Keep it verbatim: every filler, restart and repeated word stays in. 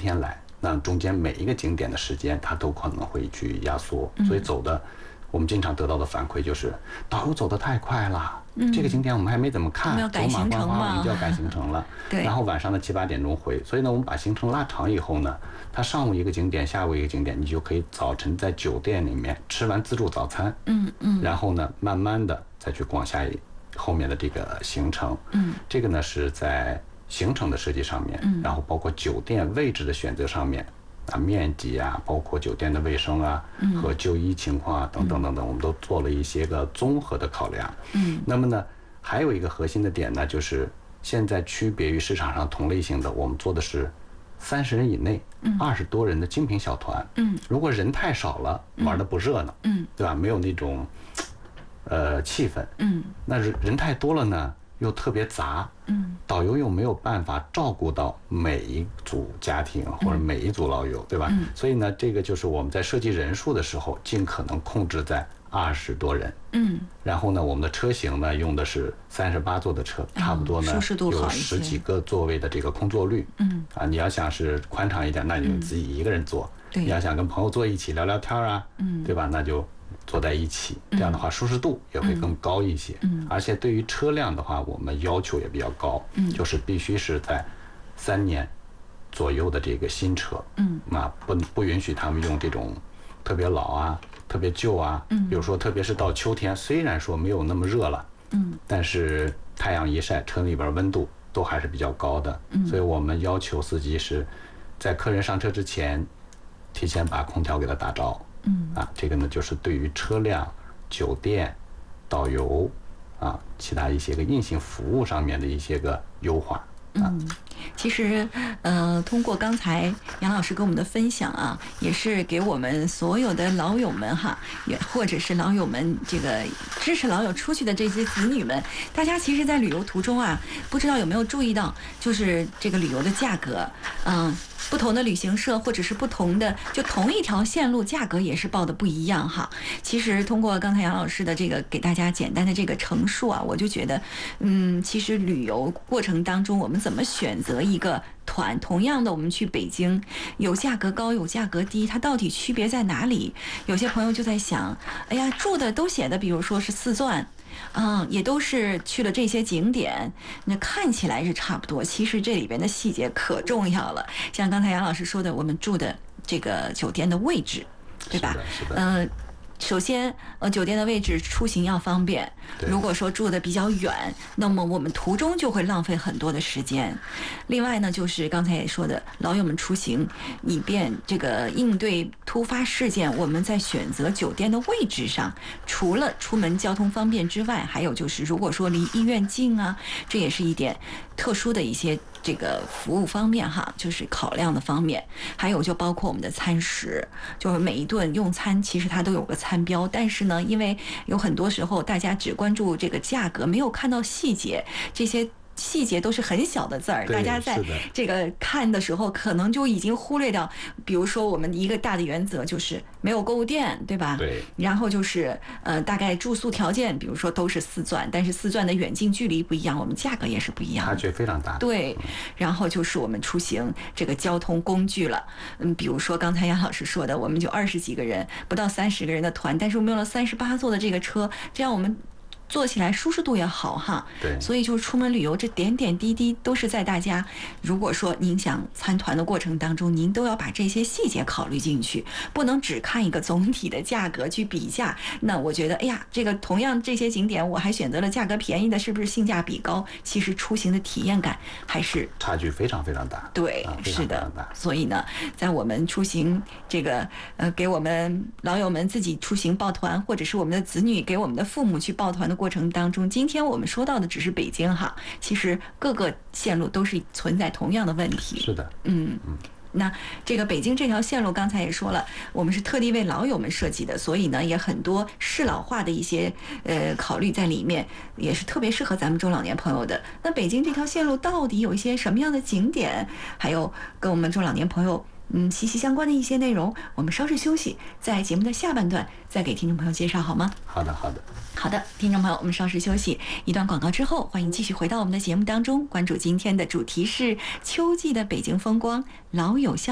天来，那中间每一个景点的时间它都可能会去压缩，所以走的我们经常得到的反馈就是导游走得太快了，嗯、这个景点我们还没怎么看，走马观花我们就要改行程了。然后晚上的七八点钟回，所以呢，我们把行程拉长以后呢，它上午一个景点，下午一个景点，你就可以早晨在酒店里面吃完自助早餐，嗯嗯，然后呢，慢慢的再去逛下一后面的这个行程，嗯，这个呢是在行程的设计上面，嗯，然后包括酒店位置的选择上面。啊，面积啊，包括酒店的卫生啊，嗯、和就医情况啊，等等等等，我们都做了一些个综合的考量。嗯，那么呢，还有一个核心的点呢，就是现在区别于市场上同类型的，我们做的是三十人以内，二十多人的精品小团。嗯，如果人太少了，玩的不热闹，嗯，对吧？没有那种呃气氛。嗯，那人太多了呢？又特别杂，嗯，导游又没有办法照顾到每一组家庭或者每一组老友，嗯、对吧？嗯、所以呢，这个就是我们在设计人数的时候，尽可能控制在二十多人，嗯，然后呢，我们的车型呢用的是三十八座的车，差不多呢、哦、有十几个座位的这个空座率，嗯，啊，你要想是宽敞一点，那你就自己一个人坐；嗯、你要想跟朋友坐一起聊聊天啊，嗯，对吧？那就。坐在一起，这样的话舒适度也会更高一些。嗯，而且对于车辆的话，我们要求也比较高，嗯，就是必须是在三年左右的这个新车，嗯，那不不允许他们用这种特别老啊、特别旧啊，嗯，比如说特别是到秋天，虽然说没有那么热了，嗯，但是太阳一晒，车里边温度都还是比较高的，嗯，所以我们要求司机是在客人上车之前，提前把空调给他打着。嗯啊，这个呢就是对于车辆、酒店、导游啊，其他一些个硬性服务上面的一些个优化。 嗯，其实，呃，通过刚才杨老师跟我们的分享啊，也是给我们所有的老友们哈，也或者是老友们这个支持老友出去的这些子女们，大家其实，在旅游途中啊，不知道有没有注意到，就是这个旅游的价格，嗯。不同的旅行社或者是不同的，就同一条线路，价格也是报的不一样哈。其实通过刚才杨老师的这个给大家简单的这个陈述啊，我就觉得，嗯，其实旅游过程当中，我们怎么选择一个团，同样的，我们去北京，有价格高，有价格低，它到底区别在哪里？有些朋友就在想，哎呀，住的都写的，比如说是四钻。嗯，也都是去了这些景点，那看起来是差不多，其实这里边的细节可重要了。像刚才杨老师说的，我们住的这个酒店的位置，对吧？ 是的。 嗯、呃。首先，呃，酒店的位置出行要方便。如果说住的比较远，那么我们途中就会浪费很多的时间。另外呢，就是刚才也说的，老友们出行，以便这个应对突发事件，我们在选择酒店的位置上，除了出门交通方便之外，还有就是如果说离医院近啊，这也是一点特殊的一些这个服务方面哈，就是考量的方面。还有就包括我们的餐食，就是每一顿用餐其实它都有个餐餐标，但是呢，因为有很多时候大家只关注这个价格，没有看到细节，这些细节都是很小的字儿，大家在这个看的时候，可能就已经忽略掉。比如说，我们一个大的原则就是没有购物店，对吧？ 对。 然后就是呃，大概住宿条件，比如说都是四钻，但是四钻的远近距离不一样，我们价格也是不一样的， 差距非常大。 对。然后就是我们出行这个交通工具了，嗯，比如说刚才杨老师说的，我们就二十几个人，不到三十个人的团，但是我们用了三十八座的这个车，这样我们坐起来舒适度也好哈， 对， 所以就是出门旅游这点点滴滴都是在大家，如果说您想参团的过程当中，您都要把这些细节考虑进去，不能只看一个总体的价格去比价。那我觉得，哎呀，这个同样这些景点，我还选择了价格便宜的，是不是性价比高？其实出行的体验感还是差距非常非常大。 对， 啊、 是的。所以呢，在我们出行这个呃，给我们老友们自己出行报团，或者是我们的子女给我们的父母去报团的过程当中，今天我们说到的只是北京哈，其实各个线路都是存在同样的问题。 是的， 嗯嗯。那这个北京这条线路刚才也说了，我们是特地为老友们设计的，所以呢也很多适老化的一些呃考虑在里面，也是特别适合咱们中老年朋友的。那北京这条线路到底有一些什么样的景点，还有跟我们中老年朋友嗯息息相关的一些内容，我们稍事休息，在节目的下半段再给听众朋友介绍好吗？ 好的好的好的，听众朋友，我们稍事休息一段广告之后，欢迎继续回到我们的节目当中，关注今天的主题是秋季的北京风光，老友相